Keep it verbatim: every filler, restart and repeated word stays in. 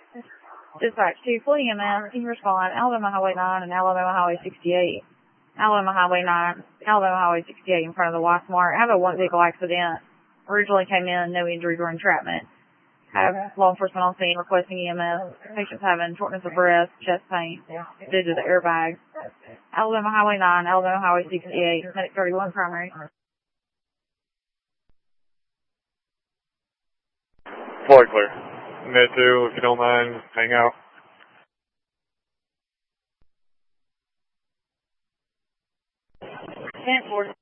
Dispatch two, Fleet E M S, can you respond? Alabama Highway nine and Alabama Highway sixty-eight. Alabama Highway nine, Alabama Highway sixty-eight in front of the Y-Smart. I have a one vehicle accident. Originally came in, no injuries or entrapment. Have law enforcement on scene requesting E M S. Patients having shortness of breath, chest pain due to the airbag. Alabama Highway nine, Alabama Highway sixty-eight, Medic thirty-one primary. Floyd clear. Mid two, if you don't mind, hang out. ten four.